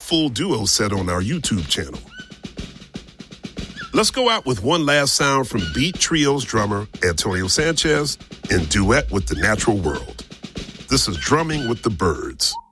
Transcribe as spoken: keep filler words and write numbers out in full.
full duo set on our YouTube channel. Let's go out with one last sound from Beat Trio's drummer, Antonio Sanchez, in duet with the natural world. This is Drumming with the Birds.